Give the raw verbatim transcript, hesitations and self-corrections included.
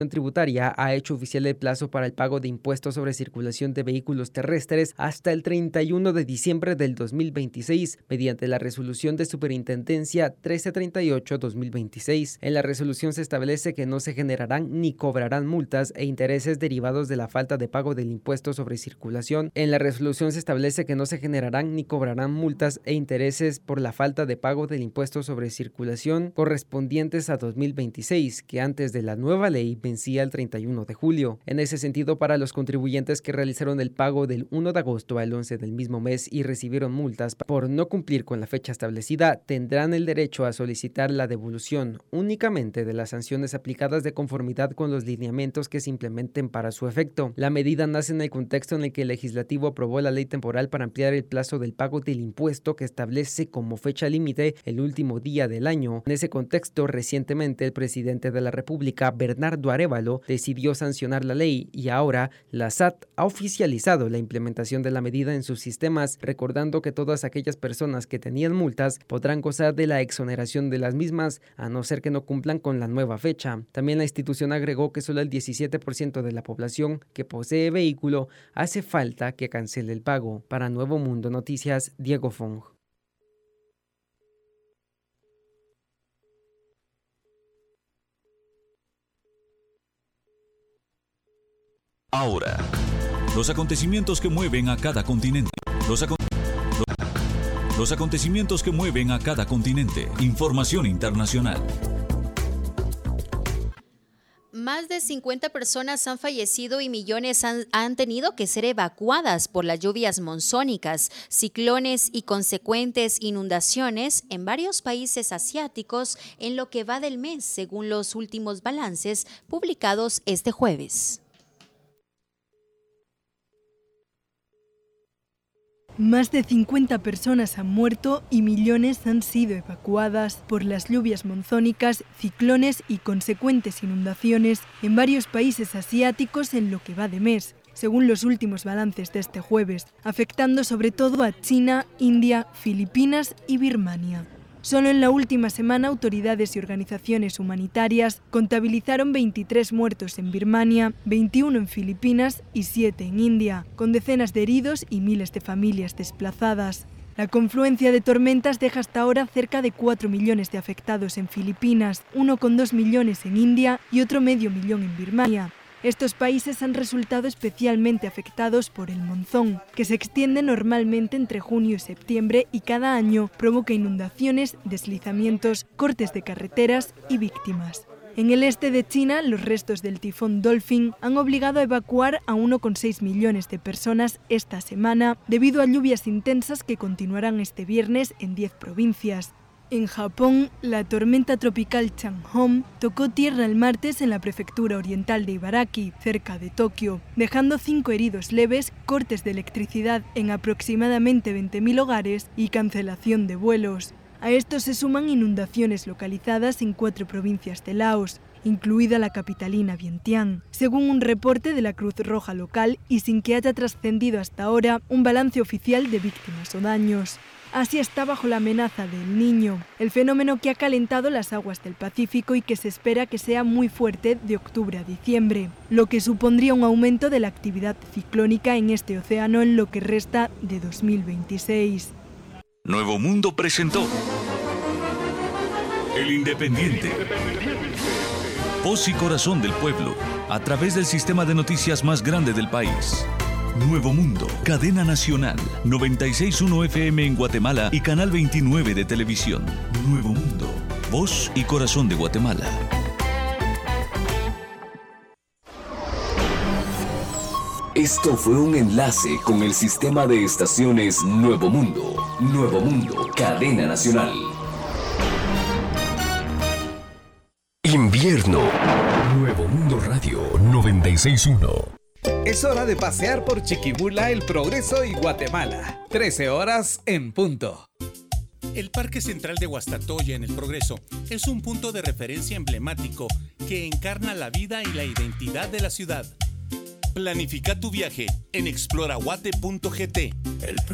Tributaria ha hecho oficial el plazo para el pago de impuestos sobre circulación de vehículos terrestres hasta el treinta y uno de diciembre del dos mil veintiséis, mediante la resolución de Superintendencia trece treinta y ocho guión dos mil veintiséis. En la resolución se establece que no se generarán ni cobrarán multas e intereses derivados de la falta de pago del impuesto sobre circulación. En la resolución se establece que no se generarán ni cobrarán multas e intereses por la falta de pago del impuesto sobre circulación correspondientes a dos mil veintiséis, que antes de la nueva ley vencía el treinta y uno de julio. En ese sentido, para los contribuyentes que realizaron el pago del primero de agosto al once del mismo mes y recibieron multas por no cumplir con la fecha establecida, tendrán el derecho a solicitar la devolución únicamente de las sanciones aplicadas de conformidad con los lineamientos que se implementen para su efecto. La medida nace en el contexto en el que el legislativo aprobó la ley temporal para ampliar el plazo del pago del impuesto, que establece como fecha límite el último día del año. En ese contexto, recientemente el presidente de la República, Bernardo Arevalo, decidió sancionar la ley y ahora la S A T ha oficializado la implementación de la medida en sus sistemas, recordando que todas aquellas personas que tenían multas podrán gozar de la exoneración de las mismas, a no ser que no cumplan con la nueva fecha. También la institución agregó que solo el diecisiete por ciento de la población que posee vehículo hace falta que cancele el pago. Para Nuevo Mundo Noticias, Diego Fong. Ahora, los acontecimientos que mueven a cada continente. Los, acon- los acontecimientos que mueven a cada continente. Información internacional. Más de cincuenta personas han fallecido y millones han, han tenido que ser evacuadas por las lluvias monzónicas, ciclones y consecuentes inundaciones en varios países asiáticos en lo que va del mes, según los últimos balances publicados este jueves. Más de cincuenta personas han muerto y millones han sido evacuadas por las lluvias monzónicas, ciclones y consecuentes inundaciones en varios países asiáticos en lo que va de mes, según los últimos balances de este jueves, afectando sobre todo a China, India, Filipinas y Birmania. Solo en la última semana, autoridades y organizaciones humanitarias contabilizaron veintitrés muertos en Birmania, veintiuno en Filipinas y siete en India, con decenas de heridos y miles de familias desplazadas. La confluencia de tormentas deja hasta ahora cerca de cuatro millones de afectados en Filipinas, uno coma dos millones en India y otro medio millón en Birmania. Estos países han resultado especialmente afectados por el monzón, que se extiende normalmente entre junio y septiembre y cada año provoca inundaciones, deslizamientos, cortes de carreteras y víctimas. En el este de China, los restos del tifón Dolphin han obligado a evacuar a uno coma seis millones de personas esta semana debido a lluvias intensas que continuarán este viernes en diez provincias. En Japón, la tormenta tropical Changhong tocó tierra el martes en la prefectura oriental de Ibaraki, cerca de Tokio, dejando cinco heridos leves, cortes de electricidad en aproximadamente veinte mil hogares y cancelación de vuelos. A esto se suman inundaciones localizadas en cuatro provincias de Laos, incluida la capitalina Vientiane, según un reporte de la Cruz Roja local y sin que haya trascendido hasta ahora un balance oficial de víctimas o daños. Asia está bajo la amenaza del Niño, el fenómeno que ha calentado las aguas del Pacífico y que se espera que sea muy fuerte de octubre a diciembre, lo que supondría un aumento de la actividad ciclónica en este océano en lo que resta de dos mil veintiséis. Nuevo Mundo presentó El Independiente. Voz y corazón del pueblo, a través del sistema de noticias más grande del país. Nuevo Mundo, cadena nacional, noventa y seis punto uno F M en Guatemala y canal veintinueve de televisión. Nuevo Mundo, voz y corazón de Guatemala. Esto fue un enlace con el sistema de estaciones Nuevo Mundo. Nuevo Mundo, cadena nacional. Invierno. Nuevo Mundo Radio noventa y seis punto uno. Es hora de pasear por Chiquimula, El Progreso y Guatemala. trece horas en punto. El Parque Central de Guastatoya en El Progreso es un punto de referencia emblemático que encarna la vida y la identidad de la ciudad. Planifica tu viaje en exploraguate punto g t. El